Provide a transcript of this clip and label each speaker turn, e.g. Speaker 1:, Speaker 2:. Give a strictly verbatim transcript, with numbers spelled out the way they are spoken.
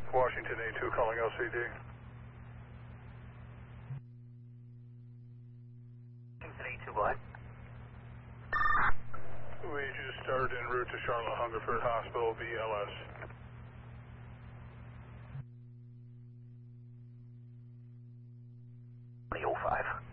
Speaker 1: Washington A two calling L C D.
Speaker 2: Washington A two what?
Speaker 1: We just started en route to Charlotte Hungerford Hospital, B L S.
Speaker 2: twenty oh five.